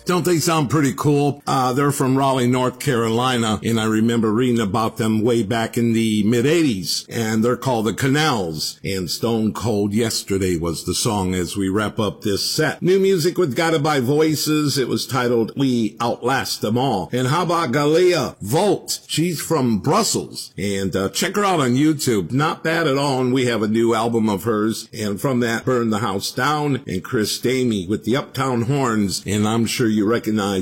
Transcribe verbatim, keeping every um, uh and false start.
Don't they sound pretty cool? Uh, they're from Raleigh, North Carolina, and I remember reading about them way back in the mid-eighties, and they're called the Canals, and Stone Cold Yesterday was the song as we wrap up this set. New music with Guided by Voices. It was titled We Outlast Them All. And how about Galia Volt? She's from Brussels, and uh, check her out on YouTube. Not bad at all, and we have a new album of hers, and from that, Burn the House Down, and Chris Stamey with the Uptown Horns, and I'm sure you recognize